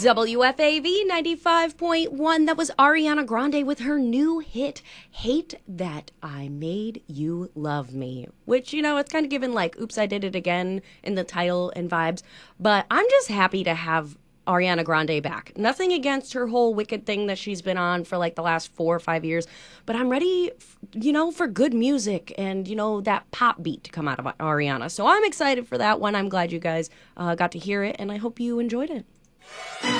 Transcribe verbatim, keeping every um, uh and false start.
W F A V ninety-five point one. That was Ariana Grande with her new hit, Hate That I Made You Love Me. Which, you know, it's kind of given like, oops, I did it again in the title and vibes. But I'm just happy to have Ariana Grande back. Nothing against her whole Wicked thing that she's been on for like the last four or five years. But I'm ready, you know, for good music and, you know, that pop beat to come out of Ariana. So I'm excited for that one. I'm glad you guys uh, got to hear it, and I hope you enjoyed it.